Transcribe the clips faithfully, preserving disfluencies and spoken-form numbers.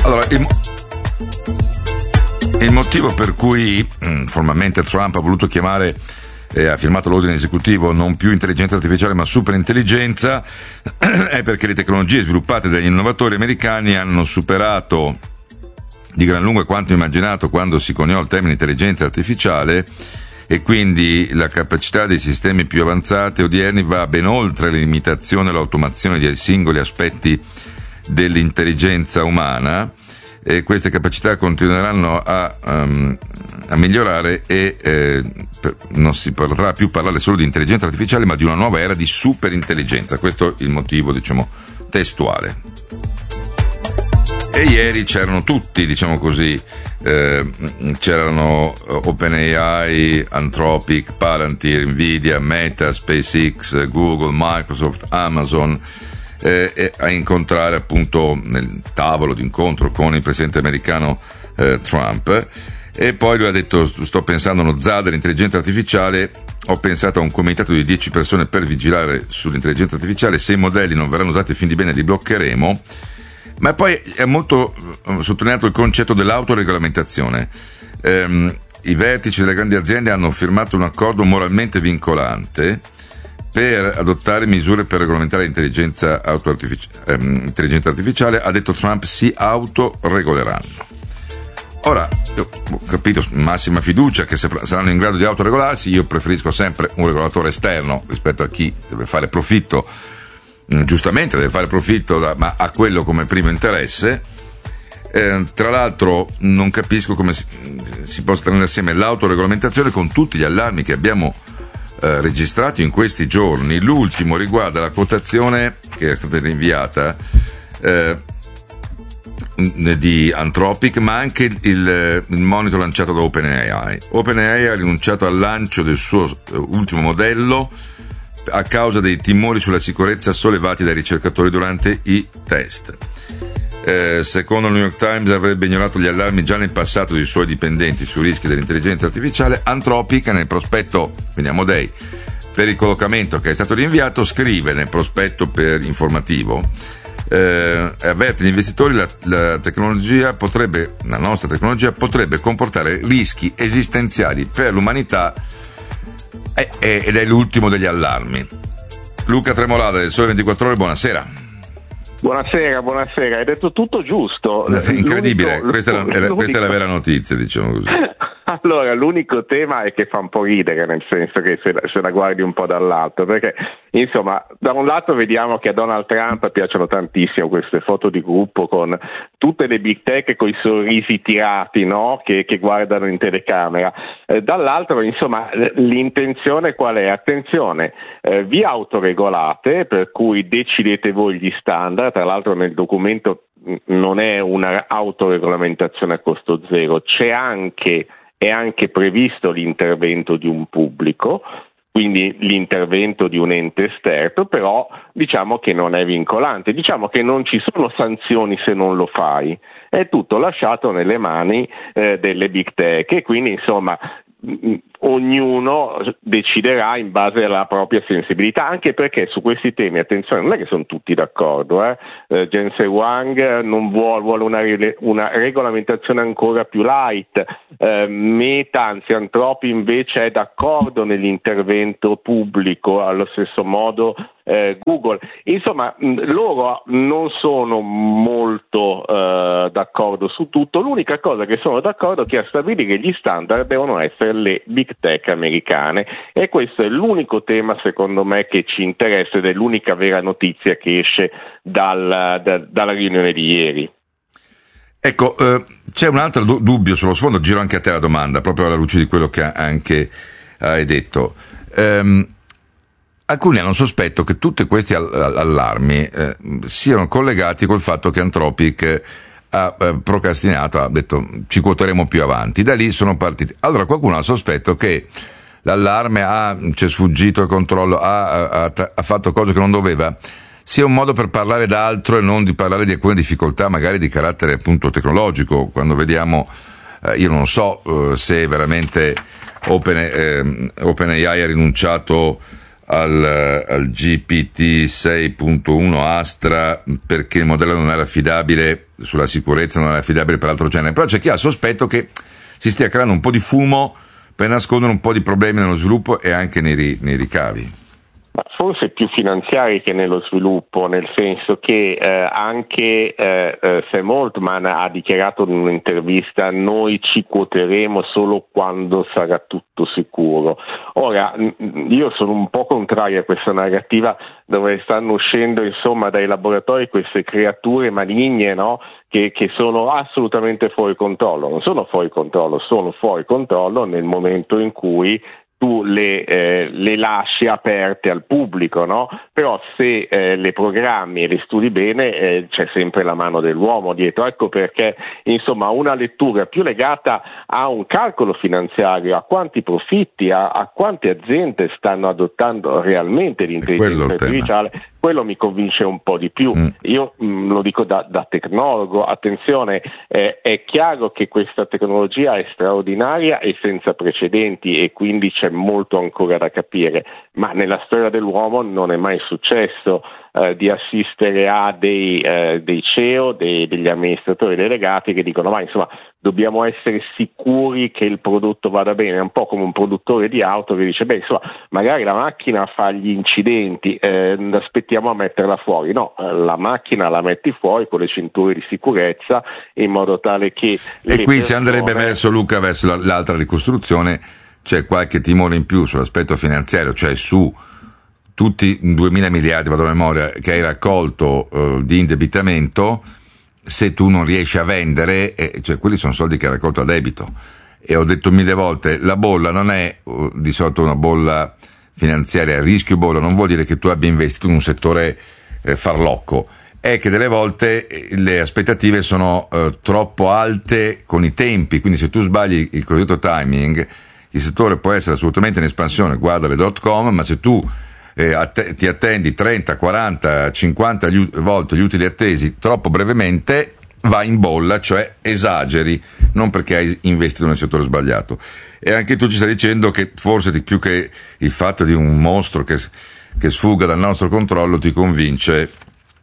Allora, il, il motivo per cui mh, formalmente Trump ha voluto chiamare e ha firmato l'ordine esecutivo non più intelligenza artificiale ma superintelligenza è perché le tecnologie sviluppate dagli innovatori americani hanno superato di gran lunga quanto immaginato quando si coniò il termine intelligenza artificiale, e quindi la capacità dei sistemi più avanzati odierni va ben oltre le limitazioni e l'automazione di singoli aspetti dell'intelligenza umana, e queste capacità continueranno a, um, a migliorare e eh, per, non si potrà più parlare solo di intelligenza artificiale ma di una nuova era di superintelligenza. Questo è il motivo, diciamo, testuale. E ieri c'erano tutti, diciamo così, eh, c'erano OpenAI, Anthropic, Palantir, Nvidia, Meta, SpaceX, Google, Microsoft, Amazon, eh, eh, a incontrare appunto nel tavolo d'incontro con il presidente americano eh, Trump. E poi lui ha detto: sto pensando a uno Z A D dell'intelligenza artificiale, ho pensato a un comitato di dieci persone per vigilare sull'intelligenza artificiale, se i modelli non verranno usati fin di bene li bloccheremo. Ma poi è molto sottolineato il concetto dell'autoregolamentazione. Ehm, I vertici delle grandi aziende hanno firmato un accordo moralmente vincolante per adottare misure per regolamentare l'intelligenza artifici- ehm, intelligenza artificiale. Ha detto Trump, si autoregoleranno. Ora, io ho capito, massima fiducia che saranno in grado di autoregolarsi. Io preferisco sempre un regolatore esterno rispetto a chi deve fare profitto. Giustamente deve fare profitto, da, ma ha quello come primo interesse. Eh, tra l'altro non capisco come si, si possa tenere assieme l'autoregolamentazione con tutti gli allarmi che abbiamo eh, registrato in questi giorni. L'ultimo riguarda la quotazione che è stata rinviata eh, di Anthropic, ma anche il, il monito lanciato da OpenAI. OpenAI ha rinunciato al lancio del suo ultimo modello a causa dei timori sulla sicurezza sollevati dai ricercatori durante i test. Eh, secondo il New York Times avrebbe ignorato gli allarmi già nel passato dei suoi dipendenti sui rischi dell'intelligenza artificiale. Anthropic, nel prospetto, quindi Amodei, per il collocamento che è stato rinviato, scrive nel prospetto per informativo, eh, avverte gli investitori la, la tecnologia potrebbe, la nostra tecnologia potrebbe comportare rischi esistenziali per l'umanità, ed è l'ultimo degli allarmi. Luca Tremolada del Sole ventiquattro Ore, buonasera. Buonasera, buonasera, hai detto tutto giusto. Incredibile, l'unico, questa, l'unico, è la, questa è la vera notizia, diciamo così. Allora, l'unico tema è che fa un po' ridere, nel senso che se la, se la guardi un po' dall'alto, perché insomma, da un lato vediamo che a Donald Trump piacciono tantissimo queste foto di gruppo con tutte le big tech con i sorrisi tirati, no? Che, che guardano in telecamera. Eh, dall'altro, insomma, l'intenzione qual è? Attenzione, eh, vi autoregolate, per cui decidete voi gli standard. Tra l'altro nel documento non è una autoregolamentazione a costo zero, c'è anche è anche previsto l'intervento di un pubblico, quindi l'intervento di un ente esterno, però diciamo che non è vincolante, diciamo che non ci sono sanzioni se non lo fai, è tutto lasciato nelle mani eh, delle big tech, e quindi insomma ognuno deciderà in base alla propria sensibilità, anche perché su questi temi, attenzione, non è che sono tutti d'accordo, eh? Eh, Jensen Huang non vuole, vuole una, una regolamentazione ancora più light, eh, Meta, anzi Anthropic invece è d'accordo nell'intervento pubblico, allo stesso modo eh, Google. Insomma, mh, loro non sono molto eh, d'accordo su tutto. L'unica cosa che sono d'accordo è che a stabilire gli standard devono essere le big tech americane, e questo è l'unico tema secondo me che ci interessa ed è l'unica vera notizia che esce dal, da, dalla riunione di ieri. Ecco, eh, c'è un altro du- dubbio sullo sfondo, giro anche a te la domanda, proprio alla luce di quello che anche hai detto. Um, Alcuni hanno sospetto che tutti questi allarmi eh, siano collegati col fatto che Anthropic ha eh, procrastinato, ha detto ci quoteremo più avanti, da lì sono partiti. Allora qualcuno ha sospetto che l'allarme ha c'è sfuggito il controllo, ha, ha, ha fatto cose che non doveva, sia un modo per parlare d'altro e non di parlare di alcune difficoltà magari di carattere appunto tecnologico. Quando vediamo, eh, io non so eh, se veramente Open, eh, OpenAI ha rinunciato al, al G P T sei punto uno Astra perché il modello non era affidabile sulla sicurezza, non era affidabile per altro genere, però c'è chi ha il sospetto che si stia creando un po' di fumo per nascondere un po' di problemi nello sviluppo e anche nei, nei ricavi. Ma forse più finanziari che nello sviluppo, nel senso che eh, anche eh, eh, Sam Altman ha dichiarato in un'intervista: noi ci quoteremo solo quando sarà tutto sicuro. Ora, io sono un po' contrario a questa narrativa dove stanno uscendo insomma dai laboratori queste creature maligne, no? Che, che sono assolutamente fuori controllo. Non sono fuori controllo, sono fuori controllo nel momento in cui tu le, eh, le lasci aperte al pubblico, no? Però se eh, le programmi e le studi bene eh, c'è sempre la mano dell'uomo dietro. Ecco perché insomma una lettura più legata a un calcolo finanziario, a quanti profitti, a, a quante aziende stanno adottando realmente l'intelligenza artificiale, quello mi convince un po' di più. Mm. Io mh, lo dico da, da tecnologo, attenzione, eh, è chiaro che questa tecnologia è straordinaria e senza precedenti e quindi c'è molto ancora da capire, ma nella storia dell'uomo non è mai successo eh, di assistere a dei, eh, dei C E O, dei, degli amministratori delegati che dicono ma insomma dobbiamo essere sicuri che il prodotto vada bene. È un po' come un produttore di auto che dice beh insomma magari la macchina fa gli incidenti, eh, aspettiamo a metterla fuori. No, la macchina la metti fuori con le cinture di sicurezza in modo tale che e qui persone... si andrebbe verso Luca verso l'altra ricostruzione. C'è qualche timore in più sull'aspetto finanziario, cioè su tutti i duemila miliardi, vado a memoria, che hai raccolto uh, di indebitamento, se tu non riesci a vendere, eh, cioè quelli sono soldi che hai raccolto a debito. E ho detto mille volte, la bolla non è uh, di solito una bolla finanziaria, il rischio bolla non vuol dire che tu abbia investito in un settore eh, farlocco, è che delle volte le aspettative sono uh, troppo alte con i tempi, quindi se tu sbagli il cosiddetto timing, il settore può essere assolutamente in espansione, guarda le dot com, ma se tu eh, att- ti attendi trenta, quaranta, cinquanta gli u- volte gli utili attesi troppo brevemente, vai in bolla, cioè esageri, non perché hai investito nel settore sbagliato. E anche tu ci stai dicendo che forse di più che il fatto di un mostro che, che sfugga dal nostro controllo ti convince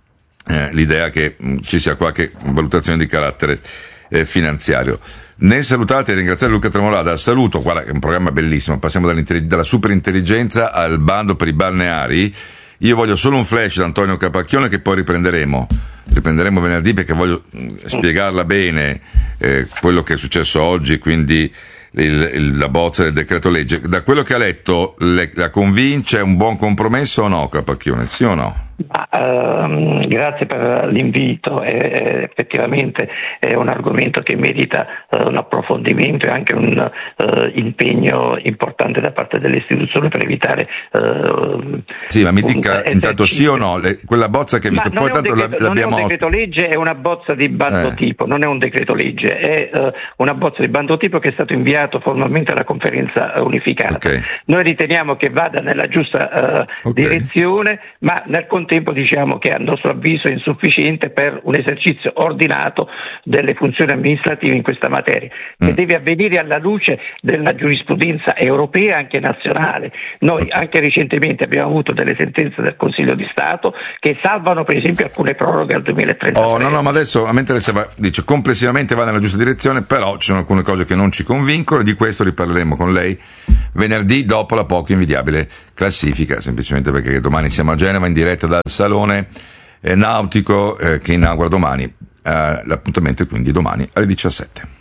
eh, l'idea che mh, ci sia qualche valutazione di carattere eh, finanziario. Nel salutare e ringraziare Luca Tremolada, saluto, guarda che è un programma bellissimo, passiamo dalla superintelligenza al bando per i balneari. Io voglio solo un flash da Antonio Capacchione che poi riprenderemo riprenderemo venerdì perché voglio spiegarla bene eh, quello che è successo oggi, quindi il, il, la bozza del decreto legge. Da quello che ha letto le, la convince, è un buon compromesso o no, Capacchione, sì o no? Ah, ehm, grazie per l'invito, eh, effettivamente è un argomento che merita eh, un approfondimento e anche un eh, impegno importante da parte delle istituzioni per evitare eh, sì, ma mi dica intanto sì o no, le, quella bozza che vi poi tanto decreto, l'abbiamo... Non è un decreto legge, è una bozza di bando eh. tipo, non è un decreto legge, è eh, una bozza di bando tipo che è stato inviato formalmente alla conferenza unificata. Okay. Noi riteniamo che vada nella giusta eh, okay. direzione, ma nel contempo diciamo che a nostro avviso è insufficiente per un esercizio ordinato delle funzioni amministrative in questa materia, che mm. deve avvenire alla luce della giurisprudenza europea e anche nazionale. Noi okay. anche recentemente abbiamo avuto delle sentenze del Consiglio di Stato che salvano per esempio alcune proroghe al duemilatrentatré. Oh no no, ma adesso a me interessa, dice complessivamente va nella giusta direzione, però ci sono alcune cose che non ci convincono e di questo riparleremo con lei venerdì dopo la poco invidiabile classifica, semplicemente perché domani siamo a Genova in diretta dal salone eh, nautico eh, che inaugura domani. Eh, l'appuntamento è quindi domani alle diciassette.